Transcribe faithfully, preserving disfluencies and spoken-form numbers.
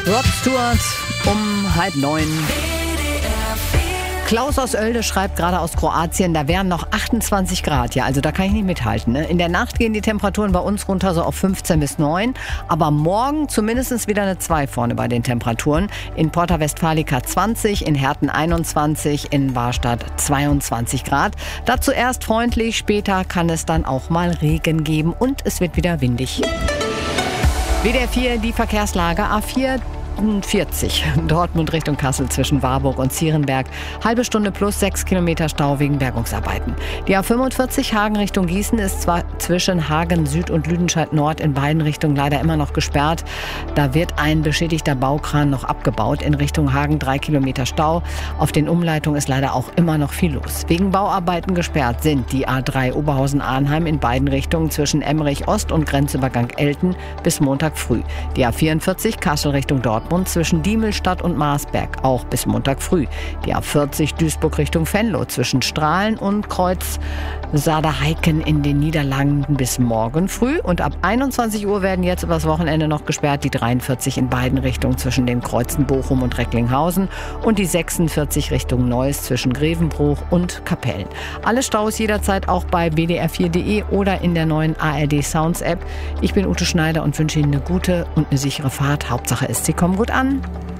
Rod Stewart um halb neun. Klaus aus Oelde schreibt gerade aus Kroatien, da wären noch achtundzwanzig Grad. Ja, also da kann ich nicht mithalten. Ne? In der Nacht gehen die Temperaturen bei uns runter so auf fünfzehn bis neun. Aber morgen zumindest wieder eine zwei vorne bei den Temperaturen. In Porta Westfalica zwanzig, in Herten einundzwanzig, in Warstadt zweiundzwanzig Grad. Dazu erst freundlich, später kann es dann auch mal Regen geben und es wird wieder windig. W D R vier, die Verkehrslage A vier. vierzig. Dortmund Richtung Kassel zwischen Warburg und Zierenberg. Halbe Stunde plus sechs Kilometer Stau wegen Bergungsarbeiten. Die A fünfundvierzig Hagen Richtung Gießen ist zwar zwischen Hagen Süd und Lüdenscheid Nord in beiden Richtungen leider immer noch gesperrt. Da wird ein beschädigter Baukran noch abgebaut. In Richtung Hagen drei Kilometer Stau. Auf den Umleitungen ist leider auch immer noch viel los. Wegen Bauarbeiten gesperrt sind die A drei Oberhausen-Arnheim in beiden Richtungen zwischen Emmerich Ost und Grenzübergang Elten bis Montag früh. Die A vierundvierzig Kassel Richtung Dortmund zwischen Diemelstadt und Marsberg auch bis Montag früh. Die A vierzig Duisburg Richtung Venlo zwischen Strahlen und Kreuz Saarheiken in den Niederlanden bis morgen früh. Und ab einundzwanzig Uhr werden jetzt übers Wochenende noch gesperrt die dreiundvierzig in beiden Richtungen zwischen den Kreuzen Bochum und Recklinghausen und die sechsundvierzig Richtung Neuss zwischen Grevenbruch und Kapellen. Alle Staus jederzeit auch bei b d r vier punkt de oder in der neuen A R D Sounds App. Ich bin Ute Schneider und wünsche Ihnen eine gute und eine sichere Fahrt. Hauptsache ist, Sie kommen gut an.